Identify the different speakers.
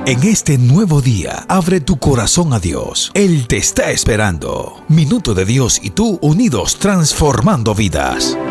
Speaker 1: En este nuevo día, abre tu corazón a Dios. Él te está esperando. Minuto de Dios y tú unidos transformando vidas.